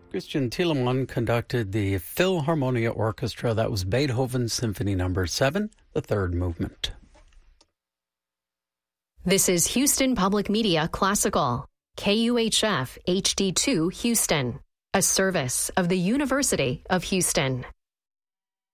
Christian Thielemann conducted the Philharmonia Orchestra. That was Beethoven's Symphony No. 7, the third movement. This is Houston Public Media Classical, KUHF HD2 Houston, a service of the University of Houston.